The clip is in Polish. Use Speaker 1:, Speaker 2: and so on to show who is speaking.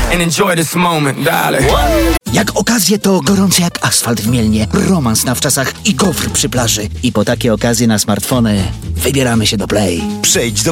Speaker 1: and enjoy this moment, darling.
Speaker 2: Jak okazje, to gorący jak asfalt w Mielnie, romans na wczasach i gofr przy plaży. I po takie okazje na smartfony wybieramy się do Play.
Speaker 3: Przejdź do